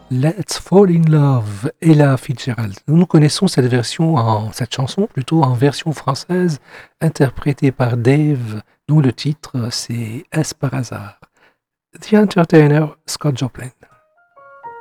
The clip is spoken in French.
Let's Fall in Love, Ella Fitzgerald. Nous connaissons cette chanson plutôt en version française, interprétée par Dave, dont le titre c'est Est-ce par hasard. The Entertainer, Scott Joplin.